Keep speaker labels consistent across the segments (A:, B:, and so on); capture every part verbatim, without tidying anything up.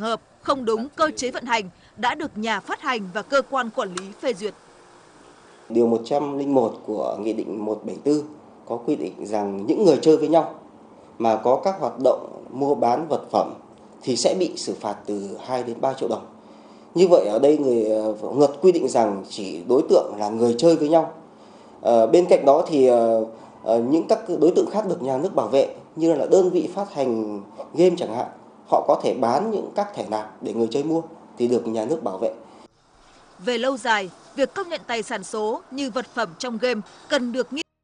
A: hợp không đúng cơ chế vận hành đã được nhà phát hành và cơ quan quản lý phê duyệt.
B: Điều một trăm lẻ một của Nghị định một trăm bảy mươi tư có quy định rằng những người chơi với nhau mà có các hoạt động mua bán vật phẩm thì sẽ bị xử phạt từ hai đến ba triệu đồng. Như vậy ở đây người luật quy định rằng chỉ đối tượng là người chơi với nhau. À, bên cạnh đó thì à, những các đối tượng khác được nhà nước bảo vệ như là đơn vị phát hành game chẳng hạn, họ có thể bán những các thẻ nạp để người chơi mua thì được nhà nước bảo vệ.
A: Về lâu dài, việc công nhận tài sản số như vật phẩm trong game cần được nghiên.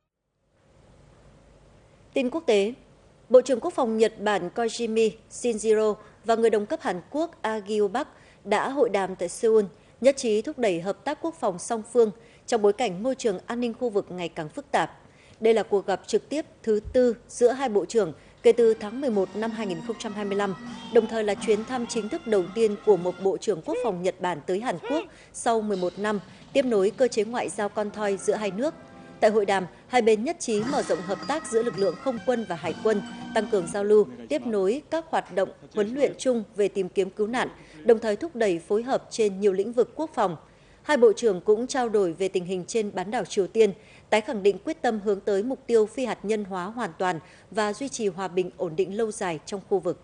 C: Tin quốc tế, Bộ trưởng Quốc phòng Nhật Bản Koizumi Shinjiro và người đồng cấp Hàn Quốc Ah Gyu-bak đã hội đàm tại Seoul, nhất trí thúc đẩy hợp tác quốc phòng song phương trong bối cảnh môi trường an ninh khu vực ngày càng phức tạp. Đây là cuộc gặp trực tiếp thứ tư giữa hai bộ trưởng kể từ tháng mười một năm hai nghìn không trăm hai mươi lăm, đồng thời là chuyến thăm chính thức đầu tiên của một Bộ trưởng Quốc phòng Nhật Bản tới Hàn Quốc sau mười một năm, tiếp nối cơ chế ngoại giao con thoi giữa hai nước. Tại hội đàm, hai bên nhất trí mở rộng hợp tác giữa lực lượng không quân và hải quân, tăng cường giao lưu, tiếp nối các hoạt động huấn luyện chung về tìm kiếm cứu nạn, đồng thời thúc đẩy phối hợp trên nhiều lĩnh vực quốc phòng. Hai bộ trưởng cũng trao đổi về tình hình trên bán đảo Triều Tiên, tái khẳng định quyết tâm hướng tới mục tiêu phi hạt nhân hóa hoàn toàn và duy trì hòa bình ổn định lâu dài trong khu vực.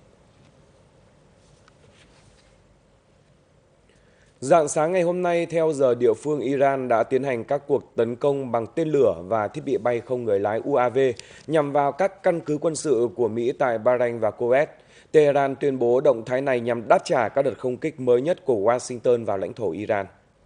D: Rạng sáng ngày hôm nay, theo giờ địa phương, Iran đã tiến hành các cuộc tấn công bằng tên lửa và thiết bị bay không người lái U A V nhằm vào các căn cứ quân sự của Mỹ tại Bahrain và Kuwait. Tehran tuyên bố động thái này nhằm đáp trả các đợt không kích mới nhất của Washington vào lãnh thổ Iran.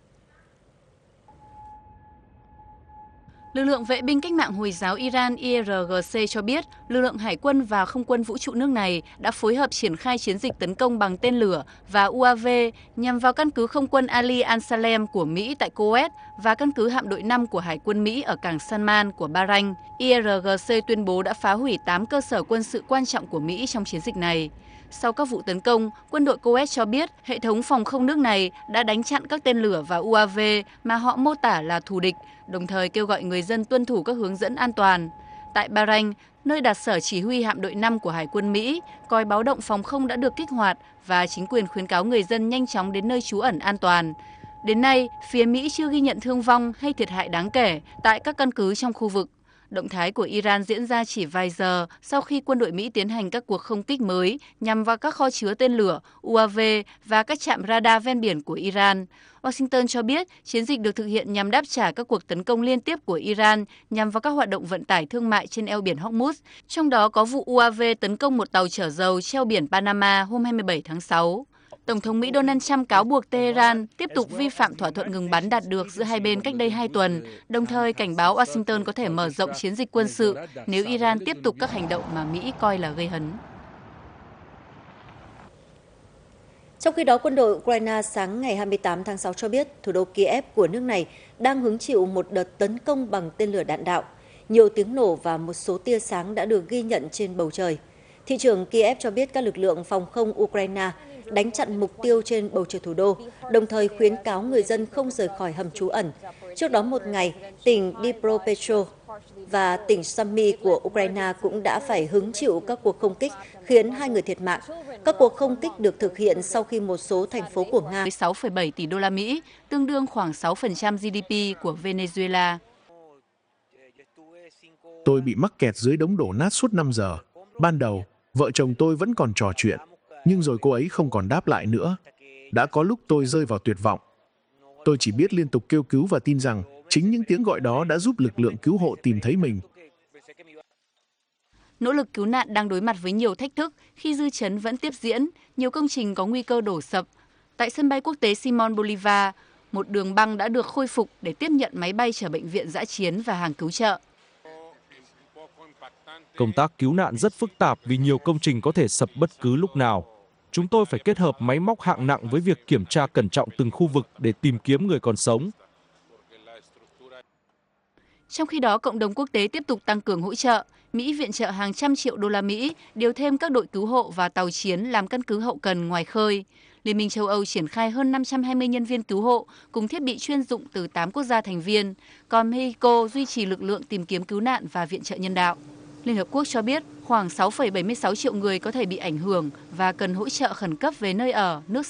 E: Lực lượng vệ binh cách mạng Hồi giáo Iran I R G C cho biết lực lượng hải quân và không quân vũ trụ nước này đã phối hợp triển khai chiến dịch tấn công bằng tên lửa và U A V nhằm vào căn cứ không quân Ali Al-Salem của Mỹ tại Kuwait và căn cứ hạm đội năm của Hải quân Mỹ ở cảng Salman của Bahrain. I R G C tuyên bố đã phá hủy tám cơ sở quân sự quan trọng của Mỹ trong chiến dịch này. Sau các vụ tấn công, quân đội Kuwait cho biết hệ thống phòng không nước này đã đánh chặn các tên lửa và U A V mà họ mô tả là thù địch, đồng thời kêu gọi người dân tuân thủ các hướng dẫn an toàn. Tại Bahrain, nơi đặt sở chỉ huy hạm đội năm của Hải quân Mỹ, còi báo động phòng không đã được kích hoạt và chính quyền khuyến cáo người dân nhanh chóng đến nơi trú ẩn an toàn. Đến nay, phía Mỹ chưa ghi nhận thương vong hay thiệt hại đáng kể tại các căn cứ trong khu vực. Động thái của Iran diễn ra chỉ vài giờ sau khi quân đội Mỹ tiến hành các cuộc không kích mới nhằm vào các kho chứa tên lửa, U A V và các trạm radar ven biển của Iran. Washington cho biết chiến dịch được thực hiện nhằm đáp trả các cuộc tấn công liên tiếp của Iran nhằm vào các hoạt động vận tải thương mại trên eo biển Hormuz, trong đó có vụ U A V tấn công một tàu chở dầu treo biển Panama hôm hai mươi bảy tháng sáu. Tổng thống Mỹ Donald Trump cáo buộc Tehran tiếp tục vi phạm thỏa thuận ngừng bắn đạt được giữa hai bên cách đây hai tuần, đồng thời cảnh báo Washington có thể mở rộng chiến dịch quân sự nếu Iran tiếp tục các hành động mà Mỹ coi là gây hấn.
C: Trong khi đó, quân đội Ukraine sáng ngày hai mươi tám tháng sáu cho biết thủ đô Kiev của nước này đang hứng chịu một đợt tấn công bằng tên lửa đạn đạo. Nhiều tiếng nổ và một số tia sáng đã được ghi nhận trên bầu trời. Thị trưởng Kiev cho biết các lực lượng phòng không Ukraine đánh chặn mục tiêu trên bầu trời thủ đô, đồng thời khuyến cáo người dân không rời khỏi hầm trú ẩn. Trước đó một ngày, tỉnh Dnipropetrovsk và tỉnh Sumy của Ukraine cũng đã phải hứng chịu các cuộc không kích khiến hai người thiệt mạng. Các cuộc không kích được thực hiện sau khi một số thành phố của Nga
E: với sáu phẩy bảy tỷ đô la Mỹ, tương đương khoảng sáu phần trăm G D P của Venezuela.
F: Tôi bị mắc kẹt dưới đống đổ nát suốt năm giờ. Ban đầu, vợ chồng tôi vẫn còn trò chuyện, nhưng rồi cô ấy không còn đáp lại nữa. Đã có lúc tôi rơi vào tuyệt vọng. Tôi chỉ biết liên tục kêu cứu và tin rằng chính những tiếng gọi đó đã giúp lực lượng cứu hộ tìm thấy mình.
E: Nỗ lực cứu nạn đang đối mặt với nhiều thách thức khi dư chấn vẫn tiếp diễn, nhiều công trình có nguy cơ đổ sập. Tại sân bay quốc tế Simón Bolívar, một đường băng đã được khôi phục để tiếp nhận máy bay chở bệnh viện dã chiến và hàng cứu trợ.
G: Công tác cứu nạn rất phức tạp vì nhiều công trình có thể sập bất cứ lúc nào. Chúng tôi phải kết hợp máy móc hạng nặng với việc kiểm tra cẩn trọng từng khu vực để tìm kiếm người còn sống.
E: Trong khi đó, cộng đồng quốc tế tiếp tục tăng cường hỗ trợ. Mỹ viện trợ hàng trăm triệu đô la Mỹ, điều thêm các đội cứu hộ và tàu chiến làm căn cứ hậu cần ngoài khơi. Liên minh châu Âu triển khai hơn năm trăm hai mươi nhân viên cứu hộ cùng thiết bị chuyên dụng từ tám quốc gia thành viên, còn Mexico duy trì lực lượng tìm kiếm cứu nạn và viện trợ nhân đạo. Liên Hợp Quốc cho biết khoảng sáu phẩy bảy mươi sáu triệu người có thể bị ảnh hưởng và cần hỗ trợ khẩn cấp về nơi ở, nước